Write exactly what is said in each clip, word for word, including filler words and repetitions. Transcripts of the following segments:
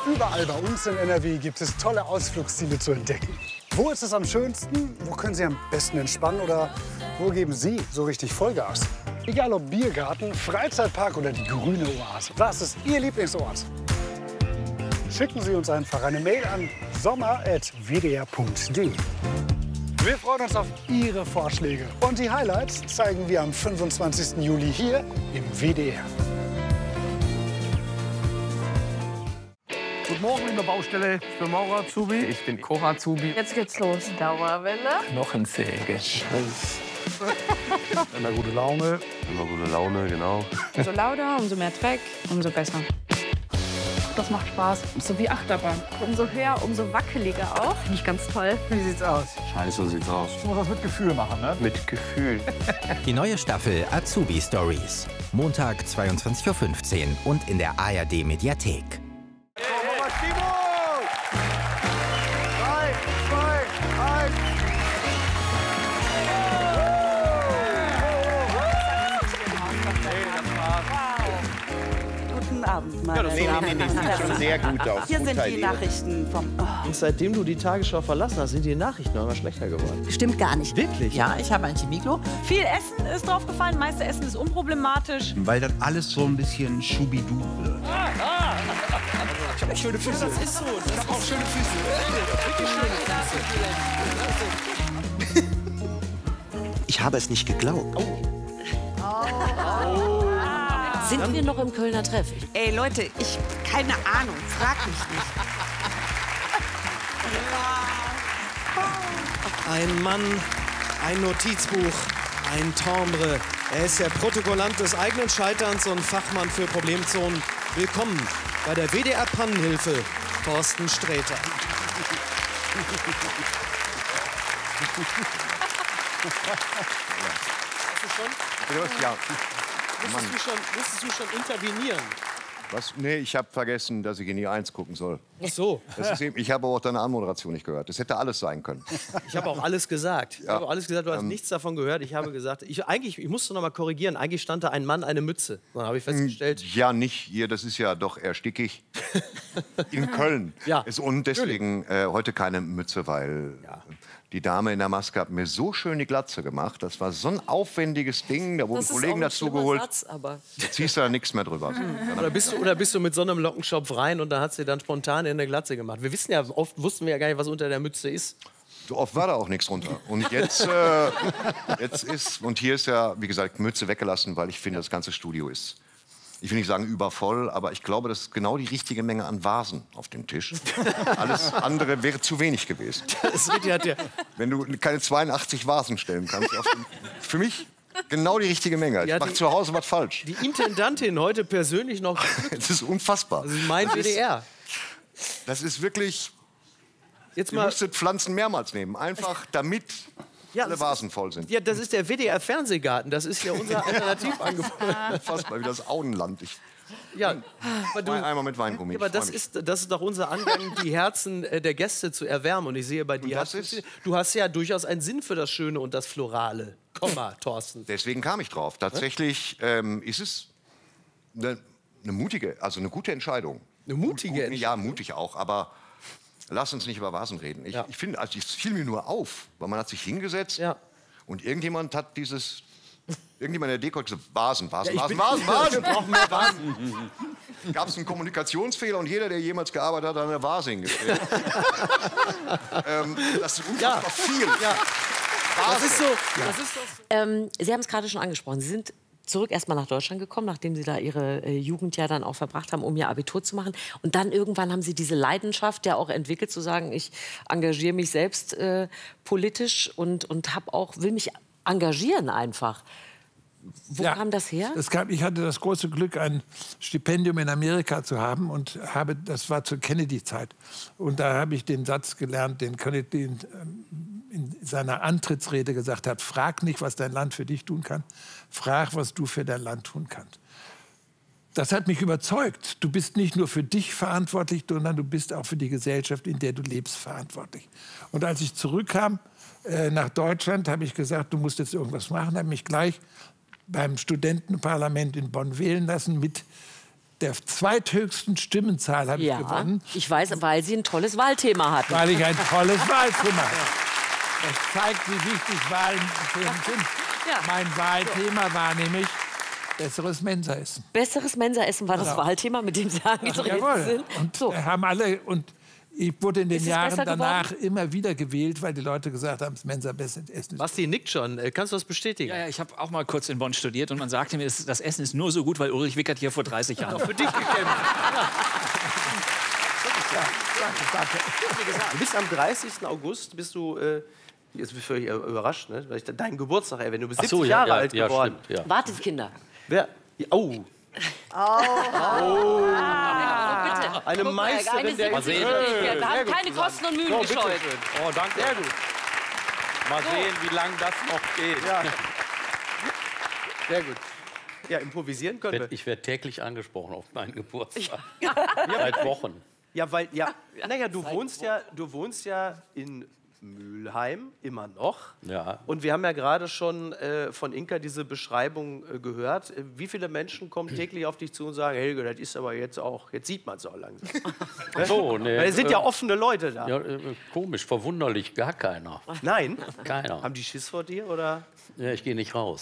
Überall bei uns in N R W gibt es tolle Ausflugsziele zu entdecken. Wo ist es am schönsten? Wo können Sie am besten entspannen? Oder wo geben Sie so richtig Vollgas? Egal ob Biergarten, Freizeitpark oder die grüne Oase. Was ist Ihr Lieblingsort? Schicken Sie uns einfach eine Mail an sommer at w d r punkt d e. Wir freuen uns auf Ihre Vorschläge. Und die Highlights zeigen wir am fünfundzwanzigsten Juli hier im W D R. Guten Morgen, liebe Baustelle. Ich bin Maurer Azubi. Ich bin Koch Azubi. Jetzt geht's los. Dauerwelle. Knochensäge. Immer gute Laune. Immer gute Laune, genau. Umso lauter, umso mehr Dreck, umso besser. Das macht Spaß. So wie Achterbahn. Umso höher, umso wackeliger auch. Finde ich ganz toll. Wie sieht's aus? Scheiße, so sieht's aus. Ich muss das mit Gefühl machen, ne? Mit Gefühl. Die neue Staffel Azubi Stories. Montag zweiundzwanzig Uhr fünfzehn und in der A R D Mediathek. Guten Abend, meine Ja, das nee, nee, nee, nee, sieht schon sehr gut aus. Hier sind die Nachrichten vom... Oh. Und seitdem du die Tagesschau verlassen hast, sind die Nachrichten noch immer schlechter geworden. Stimmt gar nicht. Wirklich? Ja, ich habe ein Chemiglo. Viel Essen ist draufgefallen. Meiste Essen ist unproblematisch. Weil das alles so ein bisschen schubidu wird. Ah, ah. Ich habe auch schöne Füße. Das ist so. Ich habe auch schöne Füße. Wirklich schöne Füße. Ich habe es nicht geglaubt. Oh. Oh. Sind wir noch im Kölner Treff? Ey, Leute, ich... Keine Ahnung. Frag mich nicht. Ein Mann, ein Notizbuch, ein Timbre. Er ist der Protokollant des eigenen Scheiterns und Fachmann für Problemzonen. Willkommen bei der W D R-Pannenhilfe, Thorsten Sträter. Ja. Musstest du, schon, musstest du schon intervenieren? Was? Nee, ich habe vergessen, dass ich in die eins gucken soll. Ach so. Das ist eben, ich habe auch deine Anmoderation nicht gehört. Das hätte alles sein können. Ich habe auch alles gesagt. Ich Ja. habe auch alles gesagt, du hast Ähm. nichts davon gehört. Ich habe gesagt, ich, eigentlich, ich musste noch mal korrigieren, eigentlich stand da ein Mann, eine Mütze. Dann habe ich festgestellt... Ja, nicht hier, das ist ja doch eher stickig. In Köln. Ja. Ist, und deswegen äh, heute keine Mütze, weil Ja. die Dame in der Maske hat mir so schön die Glatze gemacht. Das war so ein aufwendiges Ding. Da wurden Kollegen dazu geholt. Satz, aber Da ziehst du da nichts mehr drüber. Oder bist, du, oder bist du mit so einem Lockenschopf rein und da hat sie dann spontan in der Glatze gemacht? Wir wissen ja, oft wussten wir ja gar nicht, was unter der Mütze ist. So oft war da auch nichts runter. Und jetzt, äh, jetzt ist, und hier ist ja, wie gesagt, Mütze weggelassen, weil ich finde, das ganze Studio ist, ich will nicht sagen übervoll, aber ich glaube, das ist genau die richtige Menge an Vasen auf dem Tisch. Alles andere wäre zu wenig gewesen. Das hat ja, Wenn du keine zweiundachtzig Vasen stellen kannst, auf dem, für mich genau die richtige Menge. Ich Ja, mache die- zu Hause was falsch. die Intendantin heute persönlich noch... Das ist unfassbar. Also mein W D R. Das ist wirklich, Jetzt du mal... musstet Pflanzen mehrmals nehmen, einfach damit Ja, alle das Vasen voll sind. Ja, das ist der W D R-Fernsehgarten. Das ist ja unser Alternativangebot. Unfassbar, wie das Auenland. Ich, Ja, aber, du, Ein- einmal mit Weingummi. aber ich freu das, mich. ist, das ist doch unser Angang, die Herzen äh, der Gäste zu erwärmen. Und ich sehe bei dir, das hast ist- du hast ja durchaus einen Sinn für das Schöne und das Florale. Komma, Thorsten. Deswegen kam ich drauf. Tatsächlich ähm, ist es eine, eine mutige, also eine gute Entscheidung. Eine mutige Gut, Entscheidung? Ja, mutig auch, aber lass uns nicht über Vasen reden. Ich, Ja. ich finde, also es fiel mir nur auf, weil man hat sich hingesetzt Ja. und irgendjemand hat dieses, irgendjemand in der Deko hat gesagt, Vasen, Vasen, Ja, ich Vasen, bin- Vasen, Vasen. Wir brauchen mehr Vasen. Gab es einen Kommunikationsfehler und jeder, der jemals gearbeitet hat, hat eine Vase hingestellt. ähm, das ist unfassbar Ja. viel. Ja. Das ist so. Das ist doch so. ähm, Sie haben es gerade schon angesprochen. Sie sind zurück erstmal nach Deutschland gekommen, nachdem Sie da Ihre äh, Jugend ja dann auch verbracht haben, um Ihr Abitur zu machen. Und dann irgendwann haben Sie diese Leidenschaft ja auch entwickelt, zu sagen, ich engagiere mich selbst äh, politisch und, und hab auch, will mich engagieren einfach. Wo Ja, kam das her? Es kam, ich hatte das große Glück, ein Stipendium in Amerika zu haben. Und habe, das war zur Kennedy-Zeit. Und da habe ich den Satz gelernt, den Kennedy in, in seiner Antrittsrede gesagt hat: Frag nicht, was dein Land für dich tun kann. Frag, was du für dein Land tun kannst. Das hat mich überzeugt. Du bist nicht nur für dich verantwortlich, sondern du bist auch für die Gesellschaft, in der du lebst, verantwortlich. Und als ich zurückkam äh, nach Deutschland, habe ich gesagt, du musst jetzt irgendwas machen. Habe mich gleich beim Studentenparlament in Bonn wählen lassen mit der zweithöchsten Stimmenzahl habe Ja, ich gewonnen. ich weiß, weil Sie ein tolles Wahlthema hatten. Weil ich ein tolles Wahlthema habe. Das zeigt, wie wichtig Wahlen für uns sind. Ja. Mein Wahlthema war nämlich besseres Mensaessen. Besseres Mensaessen war das Genau. Wahlthema, mit dem Sie angetreten Jawohl. sind. Und So. haben alle und ich wurde in den Ist es Jahren besser danach geworden? immer wieder gewählt, weil die Leute gesagt haben, das Mensa-Essen ist. Basti nickt schon. Äh, Kannst du das bestätigen? Ja, ja, ich habe auch mal kurz in Bonn studiert und man sagte mir, das das Essen ist nur so gut, weil Ulrich Wickert hier vor dreißig Jahren für dich gekämpft hat. Du bist am dreißigsten August, bist du, äh, jetzt bin ich völlig überrascht, ne? Weil ich, dein Geburtstag erwähne. Du bist Ach so, siebzig ja, Jahre ja, alt ja, geworden. stimmt, ja. Wartet, Kinder. Wer? Oh. Oh. Bitte. Eine Guck mal, Meisterin eine der Mal sehen. Äh, Wir haben sehr gut keine zusammen. Kosten und Mühen So, gescheut. bitteschön. Oh, danke. Sehr gut. Mal So. sehen, wie lange das noch geht. Ja. Sehr gut. Ja, improvisieren können wir. Ich werde täglich angesprochen auf meinen Geburtstag. Seit Wochen. Ja, weil, ja, naja, du wohnst ja, du wohnst ja in Mülheim immer noch. Ja. Und wir haben ja gerade schon äh, von Inka diese Beschreibung äh, gehört. Äh, Wie viele Menschen kommen täglich auf dich zu und sagen, Helge, das ist aber jetzt auch, jetzt sieht man es auch langsam. Ach so, nee, Weil es sind ja äh, offene Leute da. Ja, äh, komisch, verwunderlich, gar keiner. Nein? Keiner. Haben die Schiss vor dir, oder? Ja, ich gehe nicht raus.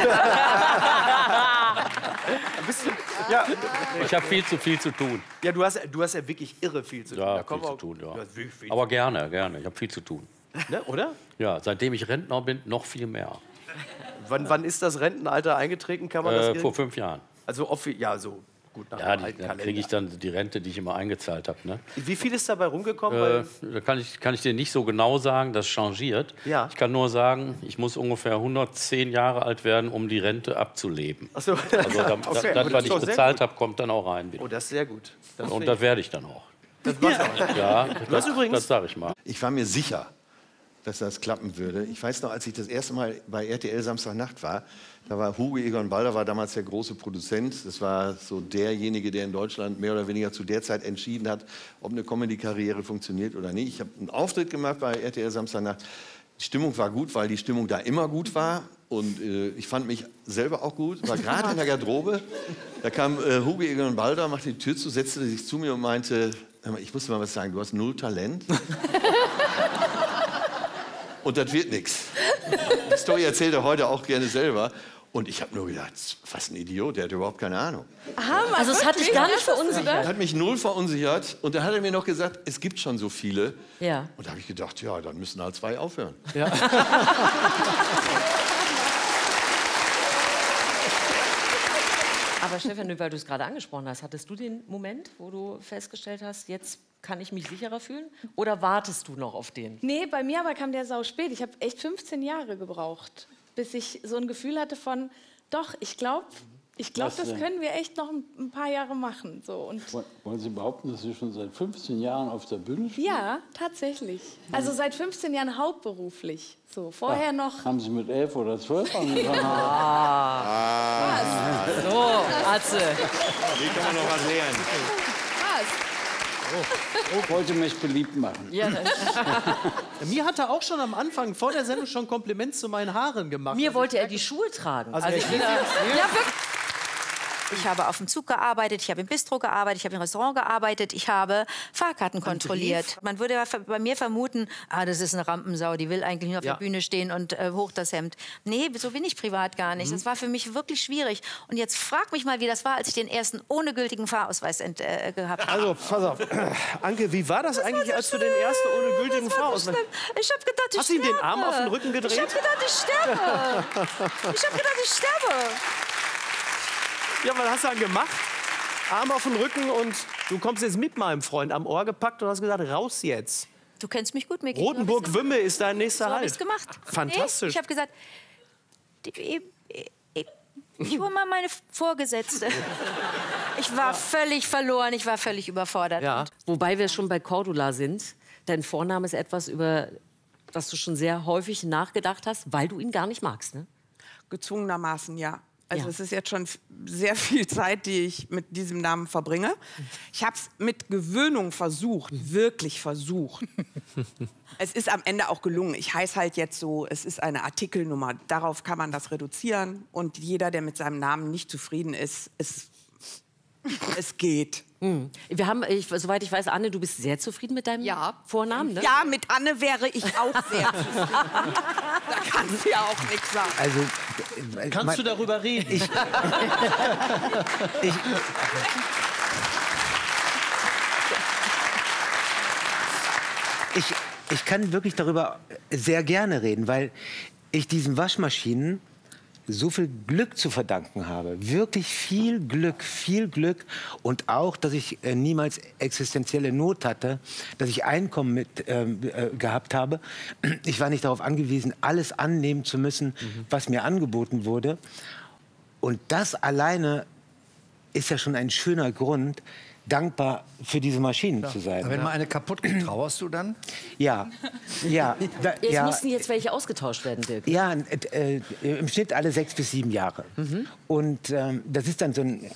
Bist du, ja, Ich habe viel zu viel zu tun. ja du, hast, du hast ja wirklich irre viel zu tun. Ja, Da kommen viel wir zu auch- tun, ja. Du hast wirklich viel Aber gerne, gerne. Ich habe viel zu tun. Ne, oder? Ja, seitdem ich Rentner bin, noch viel mehr. Wann, wann ist das Rentenalter eingetreten? Kann man das Äh, irgendwie- vor fünf Jahren. Also, offi- ja, so gut nach Ja, dem die, alten dann Kalender. kriege ich dann die Rente, die ich immer eingezahlt habe. Ne? Wie viel ist dabei rumgekommen? Äh, Weil, da kann ich, kann ich dir nicht so genau sagen, das changiert. Ja. Ich kann nur sagen, ich muss ungefähr hundertzehn Jahre alt werden, um die Rente abzuleben. Ach so. Also da, Okay, das, aber was das ich ist doch sehr bezahlt gut. habe, kommt dann auch rein. Wieder. Oh, das ist sehr gut. Das Und finde das ich- werde ich dann auch. Das machst du auch. Ja, Du hast das, übrigens- das sage ich mal. Ich war mir sicher, dass das klappen würde. Ich weiß noch, als ich das erste Mal bei R T L Samstagnacht war, da war Hugo Egon Balder, war damals der große Produzent. Das war so derjenige, der in Deutschland mehr oder weniger zu der Zeit entschieden hat, ob eine Comedy-Karriere funktioniert oder nicht. Ich habe einen Auftritt gemacht bei R T L Samstagnacht. Die Stimmung war gut, weil die Stimmung da immer gut war. Und äh, ich fand mich selber auch gut. War gerade in der Garderobe. Da kam äh, Hugo Egon Balder, machte die Tür zu, setzte sich zu mir und meinte, hör mal, ich muss dir mal was sagen, du hast null Talent. Und das wird nichts. Die Story erzählt er heute auch gerne selber. Und ich habe nur gedacht, was ein Idiot, der hat überhaupt keine Ahnung. Also es hat dich gar nicht Das verunsichert. hat mich null verunsichert. Und dann hat er mir noch gesagt, es gibt schon so viele. Ja. Und da habe ich gedacht, ja, dann müssen halt zwei aufhören. Ja. Aber Stefan, weil du es gerade angesprochen hast, hattest du den Moment, wo du festgestellt hast, jetzt kann ich mich sicherer fühlen? Oder wartest du noch auf den? Nee, bei mir aber kam der sau spät. Ich habe echt fünfzehn Jahre gebraucht, bis ich so ein Gefühl hatte von, doch, ich glaube, ich glaub, Was das denn? können wir echt noch ein, ein paar Jahre machen. So. Und Wollen Sie behaupten, dass Sie schon seit fünfzehn Jahren auf der Bühne stehen? ja, tatsächlich. Also seit fünfzehn Jahren hauptberuflich. So, vorher noch... Haben Sie mit elf oder zwölf angefangen? Ah. So, Atze. Wie kann man noch was lernen? Ich wollte mich beliebt machen. Ja, Mir hat er auch schon am Anfang vor der Sendung schon Kompliment zu meinen Haaren gemacht. Mir wollte er die Schuhe tragen. Also, Also er- jeder, Ja, wirklich. Ich habe auf dem Zug gearbeitet, ich habe im Bistro gearbeitet, ich habe im Restaurant gearbeitet, ich habe Fahrkarten kontrolliert. Man würde ja bei mir vermuten, ah, das ist eine Rampensau, die will eigentlich nur auf Ja. der Bühne stehen und äh, hoch das Hemd. Nee, so bin ich privat gar nicht. Mhm. Das war für mich wirklich schwierig. Und jetzt frag mich mal, wie das war, als ich den ersten ohne gültigen Fahrausweis ent, äh, gehabt habe. Also, pass auf. Anke, wie war das, eigentlich, so als du den ersten ohne gültigen Fahrausweis... Ich habe gedacht, ich Hast du ihm den sterbe. Arm auf den Rücken gedreht? Ich habe gedacht, ich sterbe. Ich habe gedacht, ich sterbe. Ja, was hast du dann gemacht? Arm auf den Rücken und du kommst jetzt mit meinem Freund am Ohr gepackt und hast gesagt, raus jetzt. Du kennst mich gut, Micky. Rotenburg-Wümme ist dein nächster So habe Halt. ich's gemacht. Fantastisch. Nee, ich habe gesagt, ich, ich, ich, ich hole mal meine Vorgesetzte. Ich war völlig verloren, ich war völlig überfordert. Ja. Wobei wir schon bei Cordula sind. Dein Vorname ist etwas, über das du schon sehr häufig nachgedacht hast, weil du ihn gar nicht magst, ne? Gezwungenermaßen, ja. Also Ja. es ist jetzt schon f- sehr viel Zeit, die ich mit diesem Namen verbringe. Ich habe es mit Gewöhnung versucht, wirklich versucht. Es ist am Ende auch gelungen. Ich heiße halt jetzt so, es ist eine Artikelnummer. Darauf kann man das reduzieren. Und jeder, der mit seinem Namen nicht zufrieden ist, ist Es geht. Hm. Wir haben, ich, soweit ich weiß, Anne, du bist sehr zufrieden mit deinem ja. Vornamen, ne? Ja, mit Anne wäre ich auch sehr zufrieden. Da kannst du ja auch nichts sagen. Also, äh, Kannst mein, du darüber reden? Ich, ich, ich, ich kann wirklich darüber sehr gerne reden, weil ich diesen Waschmaschinen so viel Glück zu verdanken habe. Wirklich viel Glück, viel Glück. Und auch, dass ich äh, niemals existenzielle Not hatte, dass ich Einkommen mit, ähm, äh, gehabt habe. Ich war nicht darauf angewiesen, alles annehmen zu müssen, mhm. was mir angeboten wurde. Und das alleine ist ja schon ein schöner Grund, dankbar für diese Maschinen ja. zu sein. Aber wenn mal eine kaputt geht, trauerst du dann? Ja, ja. Da, es ja. mussten jetzt welche ausgetauscht werden, Dirk. Ja, äh, im Schnitt alle sechs bis sieben Jahre. Mhm. Und ähm, das ist dann so ein...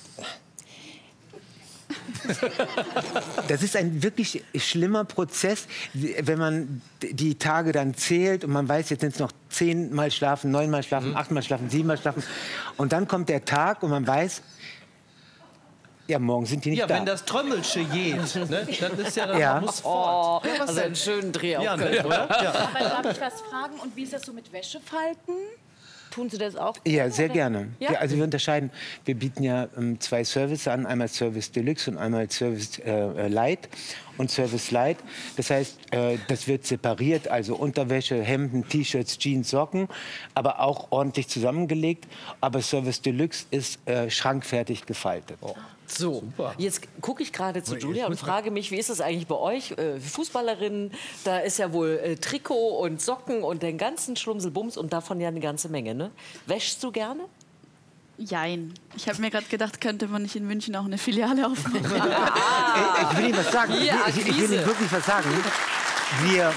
Das ist ein wirklich schlimmer Prozess, wenn man die Tage dann zählt und man weiß, jetzt sind es noch zehnmal schlafen, neunmal schlafen, mhm. achtmal schlafen, siebenmal schlafen. Und dann kommt der Tag und man weiß, ja, morgen sind die nicht ja, da. Ja, wenn das Trömmelsche geht, ne, dann ist ja, dann ja. muss fort. Oh, ja, also einen schönen Dreh auf ja, Köln, oder? Ja. Aber darf ich was fragen? Und wie ist das so mit Wäschefalten? Tun Sie das auch? Ja, sehr oder? gerne. Ja? Ja, also wir unterscheiden, wir bieten ja ähm, zwei Services an, einmal Service Deluxe und einmal Service äh, Light und Service Light. Das heißt, äh, das wird separiert, also Unterwäsche, Hemden, T-Shirts, Jeans, Socken, aber auch ordentlich zusammengelegt. Aber Service Deluxe ist äh, schrankfertig gefaltet. Oh. So, super. Jetzt gucke ich gerade zu Julia und frage mich, wie ist es eigentlich bei euch, äh, Fußballerinnen? Da ist ja wohl äh, Trikot und Socken und den ganzen Schlumselbums und davon ja eine ganze Menge, ne? Wäschst du gerne? Jein. Ich habe mir gerade gedacht, könnte man nicht in München auch eine Filiale aufmachen? ich, ich will Ihnen was sagen. Hier, ich, ich will Ihnen wirklich was sagen. Wir...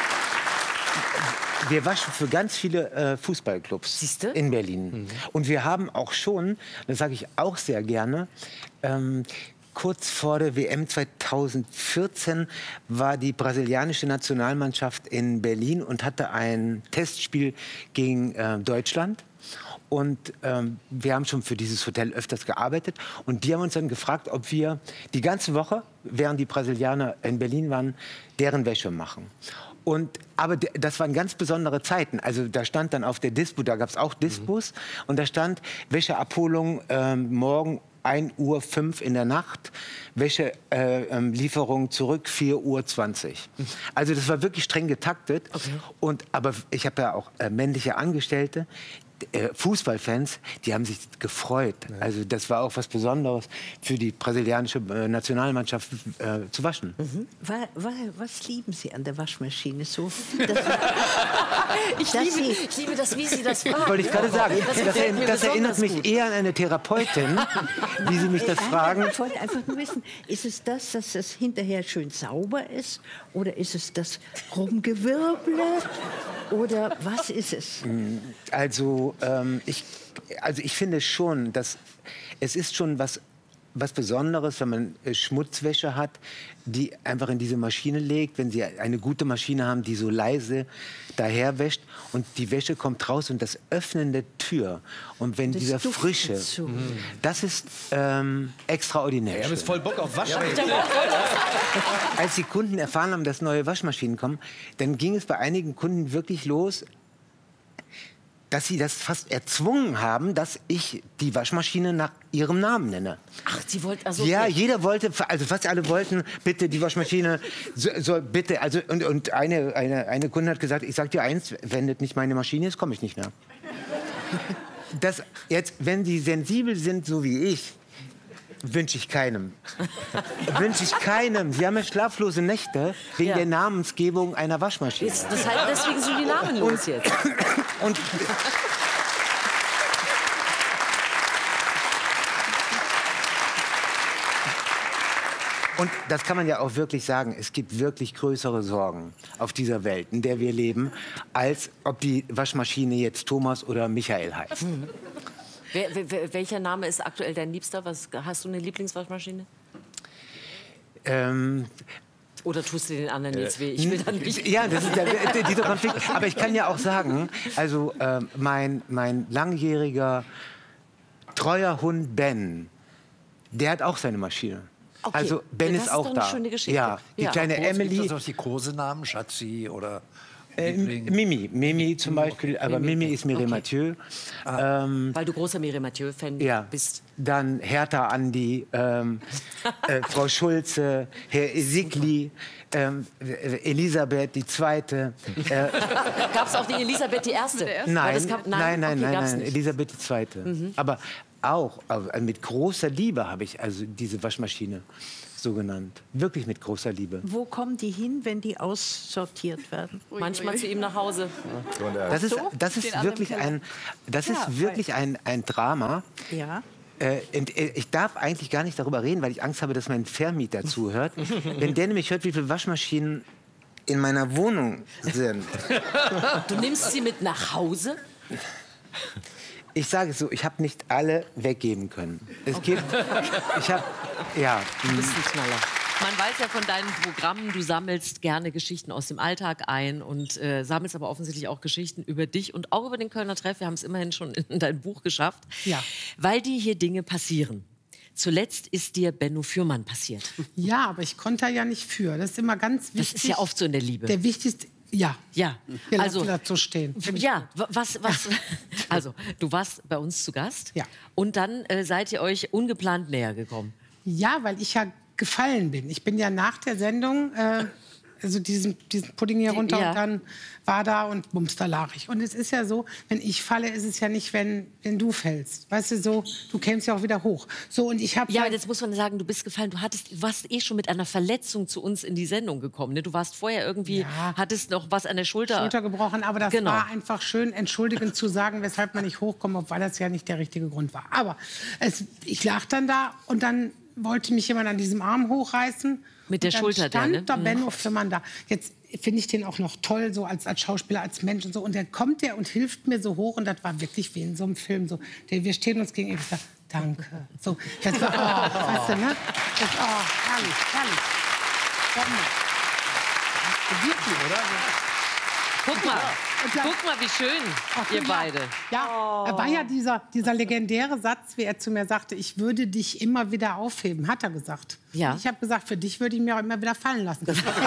Wir waschen für ganz viele äh, Fußballclubs Siehste? in Berlin. Mhm. Und wir haben auch schon, das sage ich auch sehr gerne, ähm, kurz vor der W M zweitausendvierzehn war die brasilianische Nationalmannschaft in Berlin und hatte ein Testspiel gegen äh, Deutschland. Und ähm, wir haben schon für dieses Hotel öfters gearbeitet. Und die haben uns dann gefragt, ob wir die ganze Woche, während die Brasilianer in Berlin waren, deren Wäsche machen. Und, aber das waren ganz besondere Zeiten. Also da stand dann auf der Dispo, da gab es auch Dispos, mhm. und da stand Wäscheabholung äh, morgen ein Uhr fünf in der Nacht, Wäschelieferung äh, zurück vier Uhr zwanzig. Mhm. Also das war wirklich streng getaktet. Okay. Und, aber ich habe ja auch äh, männliche Angestellte, äh, Fußballfans, die haben sich gefreut. Ja. Also das war auch was Besonderes für die brasilianische äh, Nationalmannschaft äh, zu waschen. Mhm. Weil, weil, was lieben Sie an der Waschmaschine so? ich, liebe, ich liebe das, wie Sie das fragen. Wollte ich gerade sagen. Das, das, er, das erinnert mich gut. eher an eine Therapeutin, wie Sie mich das fragen. Ich wollte einfach nur wissen, ist es das, dass es hinterher schön sauber ist? Oder ist es das Rumgewirble? Oder was ist es? Also, ähm, ich, also ich finde schon, dass es ist schon was, was Besonderes, wenn man äh, Schmutzwäsche hat, die einfach in diese Maschine legt, wenn Sie eine gute Maschine haben, die so leise daher wäscht und die Wäsche kommt raus und das Öffnen der Tür und wenn das dieser Frische, so. das ist ähm, extraordinär. Ja, du bist voll Bock auf Waschen. Als die Kunden erfahren haben, dass neue Waschmaschinen kommen, dann ging es bei einigen Kunden wirklich los, dass sie das fast erzwungen haben, dass ich die Waschmaschine nach ihrem Namen nenne. Ach, Sie wollten also... Ja, okay. jeder wollte, also fast alle wollten, bitte die Waschmaschine, soll so, bitte, also und, und eine, eine, eine Kundin hat gesagt, ich sag dir eins, wenn das nicht meine Maschine ist, komme ich nicht mehr. Das jetzt, wenn Sie sensibel sind, so wie ich, wünsche ich keinem. Wünsche ich keinem. Sie haben ja schlaflose Nächte wegen ja. der Namensgebung einer Waschmaschine. Jetzt, das heißt, deswegen sind die Namen los jetzt. Und Und das kann man ja auch wirklich sagen, es gibt wirklich größere Sorgen auf dieser Welt, in der wir leben, als ob die Waschmaschine jetzt Thomas oder Michael heißt. Mhm. Wer, wer, welcher Name ist aktuell dein Liebster? Was, hast du eine Lieblingswaschmaschine? Ähm... Oder tust du den anderen jetzt weh? Ich will dann nicht. Ja, das ist der, dieser Konflikt. Aber ich kann ja auch sagen, also äh, mein, mein langjähriger, treuer Hund Ben der hat auch seine Maschine. Okay. Also Ben Das ist ist auch doch eine da. schöne Geschichte. Ja, die Ja. kleine Groß, Emily. Gibt es auch die Kosenamen, Schatzi oder Äh, Mimi, Mimi zum Beispiel, aber Mimi, ist Mireille Okay. Mathieu. Ähm, Weil du großer Mireille Mathieu-Fan ja, bist. dann Hertha Andi, ähm, äh, Frau Schulze, Herr Sigli, ähm, Elisabeth die Zweite. Äh, Gab es auch die Elisabeth die Erste? Weil nein, das kam- nein, nein, okay, nein, gab's nein, nicht. Elisabeth die Zweite. Mhm. Aber auch aber mit großer Liebe habe ich also diese Waschmaschine so genannt. Wirklich mit großer Liebe. Wo kommen die hin, wenn die aussortiert werden? Manchmal zu ihm nach Hause. Das ist, das Den ist anderen wirklich Keller. ein, das Ja, ist wirklich ein, ein Drama. Ja. Äh, und, äh, ich darf eigentlich gar nicht darüber reden, weil ich Angst habe, dass mein Vermieter zuhört. Wenn der nämlich hört, wie viele Waschmaschinen in meiner Wohnung sind. Du nimmst sie mit nach Hause? Ich sage es so, ich habe nicht alle weggeben können. Es gibt, ich habe, ja. Du bist ein Knaller. Man weiß ja von deinen Programmen, du sammelst gerne Geschichten aus dem Alltag ein und äh, sammelst aber offensichtlich auch Geschichten über dich und auch über den Kölner Treff. Wir haben es immerhin schon in dein Buch geschafft. Ja. Weil dir hier Dinge passieren. Zuletzt ist dir Benno Fürmann passiert. Ja, aber ich konnte da ja nicht für. Das ist immer ganz wichtig. Das ist ja oft so in der Liebe. Der wichtigste, ja. Ja, Wir also lassen dazu stehen. Ja, wa- was, was, also du warst bei uns zu Gast Ja. und dann äh, seid ihr euch ungeplant näher gekommen. Ja, weil ich ja gefallen bin. Ich bin ja nach der Sendung, äh, also diesen, diesen Pudding hier runter Ja. und dann war da und bums, da lag ich. Und es ist ja so, wenn ich falle, ist es ja nicht, wenn, wenn du fällst. Weißt du, so, du kämst ja auch wieder hoch. So, und ich habe Ja, aber jetzt muss man sagen, du bist gefallen. Du hattest, du warst eh schon mit einer Verletzung zu uns in die Sendung gekommen. Ne? Du warst vorher irgendwie, hattest noch was an der Schulter. Schulter gebrochen, aber das Genau. war einfach schön, entschuldigend zu sagen, weshalb man nicht hochkommt, obwohl das ja nicht der richtige Grund war. Aber es, ich lag dann da und dann wollte mich jemand an diesem Arm hochreißen. Mit der und dann Schulter der, stand ne? da Mhm. Benno Fürmann da. Jetzt finde ich den auch noch toll, so als, als Schauspieler, als Mensch und so. Und dann kommt der und hilft mir so hoch und das war wirklich wie in so einem Film. So. Der, wir stehen uns gegenüber. Ich sag, danke. So, das war, oh, weißt du, ne? Das, oh, herrlich, herrlich. Sag mal. Wirklich, oder? Guck mal, Und dann- guck mal, wie schön, Ach, ihr ja. beide. Ja, er war ja dieser, dieser legendäre Satz, wie er zu mir sagte, ich würde dich immer wieder aufheben, hat er gesagt. Ja. Und ich habe gesagt, für dich würde ich mir auch immer wieder fallen lassen.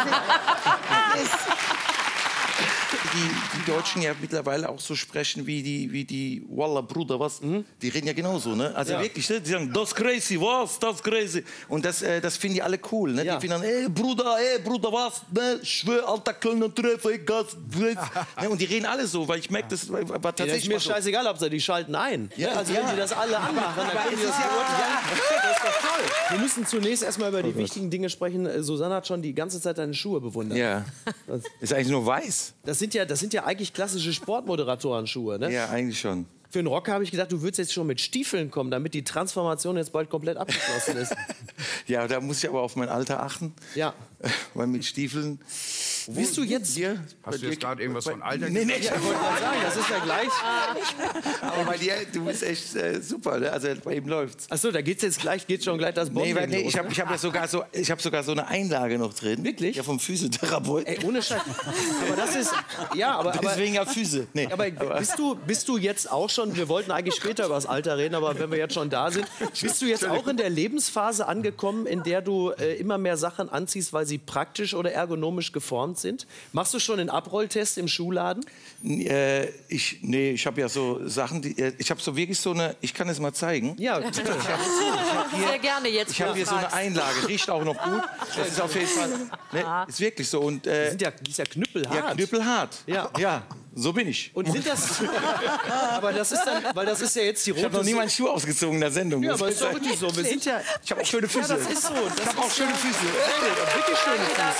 Die, die Deutschen ja mittlerweile auch so sprechen wie die, wie die Wallah, Bruder, was? Die reden ja genauso, ne? Also Ja. wirklich, ne? Die sagen, das crazy, was, das crazy. Und das, äh, das finden die alle cool, ne? Die finden dann, ey, Bruder, ey, Bruder, was? Ne? Ich schwör, alter Kölner Treffer, ey, Gas, ne? Und die reden alle so, weil ich merke, das war war Ja, das ist tatsächlich mir mal so. scheißegal, ob sie die schalten ein. Ja, also ja. wenn die das alle anmachen, dann aber können es die das ist ja- ja, das ist doch toll. Wir müssen zunächst erstmal über die Oh Gott. wichtigen Dinge sprechen. Äh, Susanne hat schon die ganze Zeit deine Schuhe bewundert. Ja. Ist eigentlich nur weiß. Das sind ja, das sind ja eigentlich klassische Sportmoderatoren-Schuhe, ne? Ja, eigentlich schon. Für einen Rocker habe ich gedacht, du würdest jetzt schon mit Stiefeln kommen, damit die Transformation jetzt bald komplett abgeschlossen ist. Ja, da muss ich aber auf mein Alter achten. Ja. Weil mit Stiefeln. Bist du jetzt hier? Hast du jetzt gerade irgendwas von Alter Nee, nee, gesagt? ich wollte gerade sagen, das ist ja gleich. Aber bei dir, du bist echt äh, super, ne? Also bei ihm läuft's. Achso, da geht's jetzt gleich, geht schon gleich das Bomben. Nee, weil, nee, ich habe ich hab ja sogar so, ich hab sogar so eine Einlage noch drin. Wirklich? Ja, vom Physiotherapeuten. Ey, ohne Scheiß. Aber das ist, ja, aber, aber Deswegen ja Füße. Nee, aber bist du, bist du jetzt auch schon, wir wollten eigentlich später über das Alter reden, aber wenn wir jetzt schon da sind, bist du jetzt auch in der Lebensphase angekommen, in der du äh, immer mehr Sachen anziehst, weil sie praktisch oder ergonomisch geformt sind? Machst du schon einen Abrolltest im Schuhladen? Äh, ich, nee, ich habe ja so Sachen, die, äh, ich habe so wirklich so eine, ich kann es mal zeigen. Ja, bitte. Ich hab, ich hab hier, Sehr gerne jetzt. Ich habe hier so eine fragst. Einlage, riecht auch noch gut. Das ist auf jeden Fall, ne, ist wirklich so. Und, äh, Die sind ja, die ist ja knüppelhart. ja, knüppelhart. Ja. ja, so bin ich. Und sind das, aber das ist dann, weil das ist ja jetzt die rote... Ich habe noch nie meinen Schuh ausgezogen in der Sendung. Ja, muss aber ich ist doch sagen. wirklich so. Wir sind ja... Ich habe auch schöne Füße. Ja, das ist so. Das ich habe auch schöne Füße. Wirklich schöne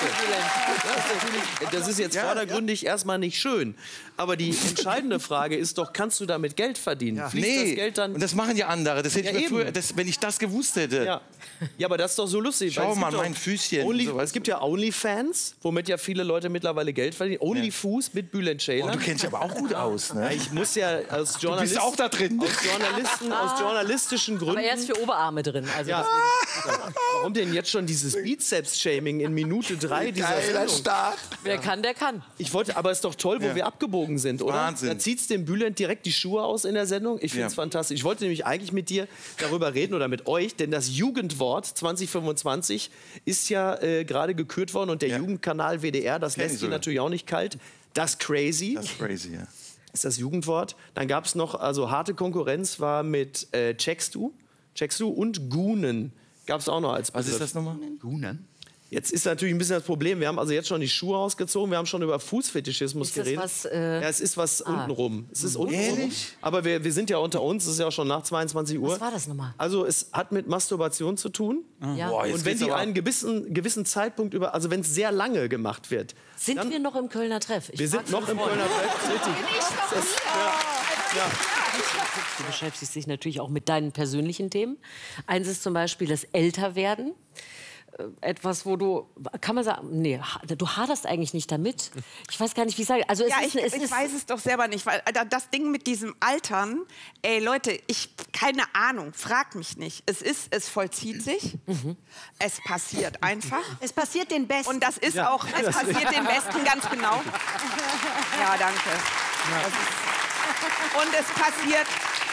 Füße. Das ist jetzt vordergründig erstmal nicht schön. Aber die entscheidende Frage ist doch, kannst du damit Geld verdienen? Fließt Nee, das Geld dann... und das machen ja andere. Das hätte Ja, ich mir eben. früher, das, wenn ich das gewusst hätte. Ja. Ja, aber das ist doch so lustig. Schau weil es mal, gibt doch mein Füßchen. Only, So, weißt es gibt ja Onlyfans, womit ja viele Leute mittlerweile Geld verdienen. Onlyfus mit Bülent Ceylan. kennst dich aber auch gut aus, ne? Ja, ich muss ja als Journalist... Du bist auch da drin. Aus, Journalisten, aus journalistischen Gründen... Aber er ist für Oberarme drin. Also ja. Warum denn jetzt schon dieses Bizeps-Shaming in Minute drei dieser Geiler Sendung? Start. Wer kann, der kann. Ich wollte, aber es ist doch toll, wo Ja. wir abgebogen sind, oder? Wahnsinn. Da zieht's dem Bülent direkt die Schuhe aus in der Sendung. Ich finde es Ja. fantastisch. Ich wollte nämlich eigentlich mit dir darüber reden oder mit euch, denn das Jugendwort zwanzig fünfundzwanzig ist ja äh, gerade gekürt worden und der Ja. Jugendkanal W D R, das Kenn ich lässt ihn sogar. natürlich auch nicht kalt. Das Crazy. Das ist crazy, ja. Ist das Jugendwort. Dann gab es noch, also harte Konkurrenz war mit äh, Checkst du, Checkst du und Gunen gab es auch noch als Begriff. Was ist das nochmal? Gunen? Jetzt ist natürlich ein bisschen das Problem, wir haben also jetzt schon die Schuhe ausgezogen, wir haben schon über Fußfetischismus Ist das geredet. was, äh, ja, es ist was ah. untenrum. Es ist untenrum. Ehrlich? Aber wir, wir sind ja unter uns, es ist ja auch schon nach zweiundzwanzig Uhr. Was war das nochmal? Also es hat mit Masturbation zu tun. Ja. Boah, jetzt Und wenn geht's die aber- einen gewissen, gewissen Zeitpunkt über, also wenn es sehr lange gemacht wird. Sind dann, wir noch im Kölner Treff? Ich wir sind frag's noch im sofort. Kölner Treff. Richtig. Das ist- ja, ja. Du beschäftigst dich natürlich auch mit deinen persönlichen Themen. Eins ist zum Beispiel das Älterwerden. Äh, Etwas, wo du, kann man sagen, nee, ha- du haderst eigentlich nicht damit. Ich weiß gar nicht, wie ich sage. Also es Ja, ist, ich, es ich ist, weiß es doch selber nicht, weil äh, das Ding mit diesem Altern, ey Leute, ich, keine Ahnung, frag mich nicht. Es ist, es vollzieht sich, es passiert einfach. Es passiert den Besten. Und das ist Ja, auch, es das passiert den Besten, ganz genau. Ja, danke. Das ist, und es passiert,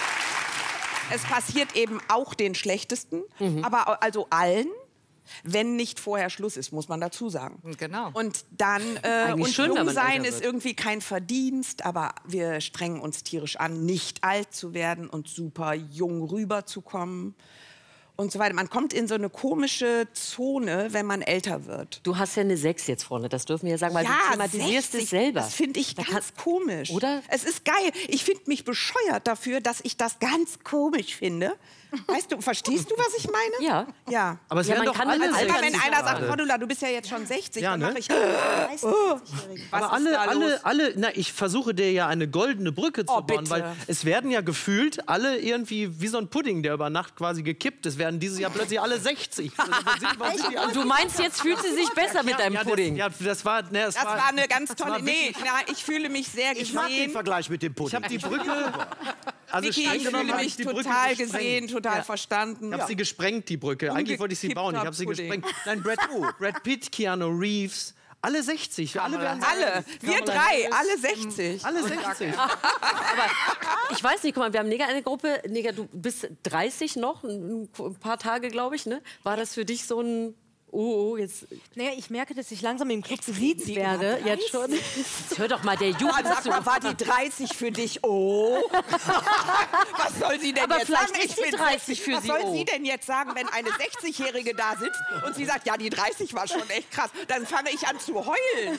es passiert eben auch den Schlechtesten, aber au- also allen. Wenn nicht vorher Schluss ist, muss man dazu sagen. Genau. Und dann, äh, Eigentlich und schön, wenn jung man sein älter ist wird. irgendwie kein Verdienst, aber wir strengen uns tierisch an, nicht alt zu werden und super jung rüberzukommen und so weiter. Man kommt in so eine komische Zone, wenn man älter wird. du hast ja eine sechs jetzt vorne, das dürfen wir ja sagen, weil du thematisierst sechzig, es selber. Das finde ich Da ganz komisch. Oder? Es ist geil. Ich finde mich bescheuert dafür, dass ich das ganz komisch finde. Weißt du, verstehst du, was ich meine? Ja. Ja. Aber es Ja, werden man doch kann alle mit Also immer, wenn sechzig einer sagt, gerade. Cordula, du bist ja jetzt schon sechzig, Ja, dann ne? mache ich... Oh, was Aber ist alle, da los? alle, alle, na, ich versuche dir ja eine goldene Brücke zu Oh, bauen, bitte. weil es werden ja gefühlt alle irgendwie wie so ein Pudding, der über Nacht quasi gekippt ist, werden dieses Jahr plötzlich alle sechzig. Also, wo sind- wo sind die alle? Und du meinst, jetzt fühlt sie sich besser mit deinem ja, Pudding. Das, ja, das war, ne, das Das war, war eine ganz das tolle... war Nee, wirklich- na, ich fühle mich sehr Ich mag den gesehen. Vergleich mit dem Ich Pudding. habe die Brücke, also Vicky, streng ich genommen fühle hab mich die Brücke total gesprengt. gesehen, total Ja. verstanden. Ich habe sie gesprengt, die Brücke. Eigentlich wollte ich sie bauen. Ich habe sie Umgekippter gesprengt. Nein, Brad, Brad Pitt, Keanu Reeves, alle sechzig. Alle, werden Alle, wir Kamala drei, Harris, alle sechzig. Alle sechzig. Ich weiß nicht, guck mal, wir haben Neger eine Gruppe. Neger, du bist dreißig noch, ein ein paar Tage, glaube ich. Ne? War das für dich so ein... Oh, oh, jetzt... Naja, ich merke, dass ich langsam im Club gesiezt werde. Jetzt schon. Jetzt hör doch mal, der Jugend... Oh, sag mal, war die dreißig für dich? Oh. Was soll sie denn Aber jetzt vielleicht sagen? ist Ich die bin dreißig sechzig. für Was sie, soll oh. sie denn jetzt sagen, wenn eine sechzigjährige da sitzt und sie sagt, ja, die dreißig war schon echt krass. Dann fange ich an zu heulen.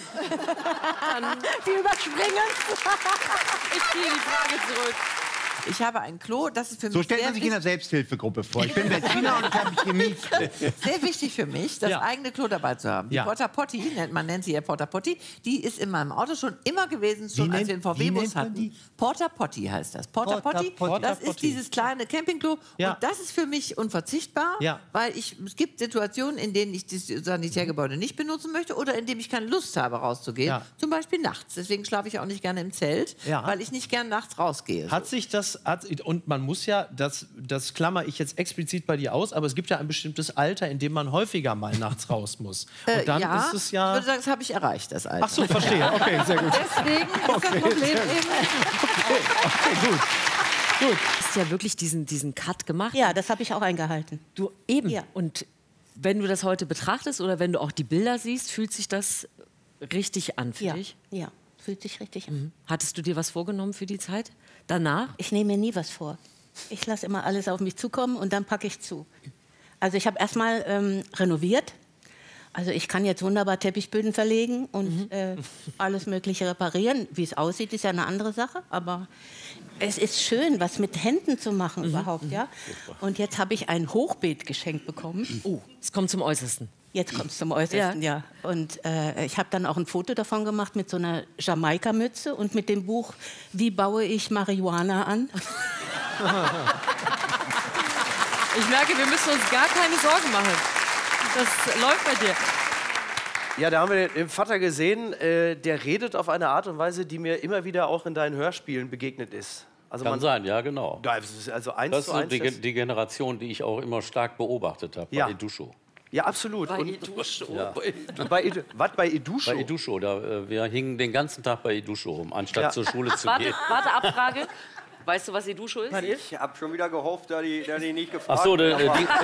Wir überspringen. Ich ziehe die Frage zurück. Ich habe ein Klo, das ist für So mich stellt sehr, man sich in wichtig, der Selbsthilfegruppe vor. Ich bin Bettina und ich habe Chemie. sehr wichtig für mich, das Ja. eigene Klo dabei zu haben. Die Ja. Porta Potty, nennt, man nennt sie ja Porta Potty, die ist in meinem Auto schon immer gewesen, schon Wie als nennt- wir einen wie V W-Bus nennt man hatten. die? Porta Potty heißt das. Porta, Porta Potty, Potty. das Porta ist dieses kleine Campingklo. Ja. Und das ist für mich unverzichtbar, Ja. weil ich, es gibt Situationen, in denen ich das Sanitärgebäude nicht benutzen möchte oder in denen ich keine Lust habe, rauszugehen. Ja. Zum Beispiel nachts. Deswegen schlafe ich auch nicht gerne im Zelt, Ja. weil ich nicht gerne nachts rausgehe. Hat sich das, hat, und man muss ja, das, das klammer ich jetzt explizit bei dir aus, aber es gibt ja ein bestimmtes Alter, in dem man häufiger mal nachts raus muss. Und Äh, dann ja, ist es ich ja... würde sagen, das habe ich erreicht, das Alter. Ach so, verstehe. Okay, sehr gut. Deswegen ist das Okay, Problem sehr eben... Okay, gut. Gut. Du hast ja wirklich diesen, diesen Cut gemacht. Ja, das habe ich auch eingehalten. Du eben. Ja. Und wenn du das heute betrachtest oder wenn du auch die Bilder siehst, fühlt sich das richtig an für Ja, dich? ja, fühlt sich richtig an. Hattest du dir was vorgenommen für die Zeit danach? Ich nehme mir nie was vor. Ich lasse immer alles auf mich zukommen und dann packe ich zu. Also ich habe erstmal ähm, renoviert. Also ich kann jetzt wunderbar Teppichböden verlegen und äh, alles Mögliche reparieren. Wie es aussieht, ist ja eine andere Sache. Aber es ist schön, was mit Händen zu machen überhaupt, ja. Und jetzt habe ich ein Hochbeet geschenkt bekommen. Oh, es kommt zum Äußersten. Jetzt kommt es zum Äußersten, ja. Und äh, ich habe dann auch ein Foto davon gemacht mit so einer Jamaika-Mütze und mit dem Buch Wie baue ich Marihuana an? Ich merke, wir müssen uns gar keine Sorgen machen. Das läuft bei dir. Ja, da haben wir den Vater gesehen, äh, der redet auf eine Art und Weise, die mir immer wieder auch in deinen Hörspielen begegnet ist. Also Kann man, sein, ja, genau. Ja, das ist also eins Das ist zu so eins. die, das- die Generation, die ich auch immer stark beobachtet habe, Ja. bei Edusho. Ja, absolut. Bei Und- Edusho. Ja. Ja. Bei Edu, was bei Edusho? Bei Edusho, da, äh, wir hingen den ganzen Tag bei Edusho rum, anstatt Ja. zur Schule zu Warte, gehen. warte, Abfrage. Weißt du, was Edusho ist? Ich habe schon wieder gehofft, dass die, dass die nicht gefragt Ach so, der, der, haben. die,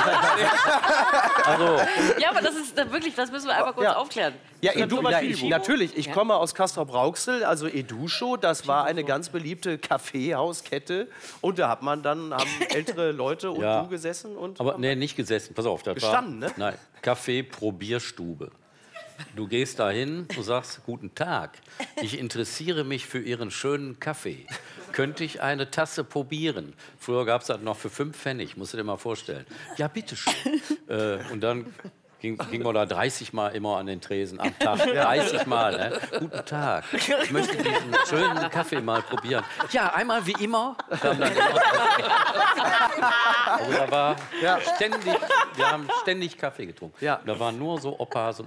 also, Ja, aber das ist äh, wirklich, das müssen wir einfach kurz Ja. aufklären. Ja, Können Edu, wir ja mal ich, Timo? natürlich. Ich Ja. komme aus Castrop-Rauxel, also Edusho. Das war eine ganz beliebte Kaffeehauskette. Und da hat man dann haben ältere Leute und Ja. du gesessen und aber nee, nicht gesessen. Pass auf, das Gestanden, war, ne? Nein, Kaffee-Probierstube. Du gehst da hin, du sagst, guten Tag, ich interessiere mich für Ihren schönen Kaffee. Könnte ich eine Tasse probieren? Früher gab es das noch für fünf Pfennig, musst du dir mal vorstellen. Ja, bitteschön. äh, und dann ging, ging man da dreißig Mal immer an den Tresen am Tag. dreißig Mal. Ne? Guten Tag, ich möchte diesen schönen Kaffee mal probieren. Ja, einmal wie immer. Kam dann immer. Also da war ständig, wir haben ständig Kaffee getrunken. Da waren nur so Opas und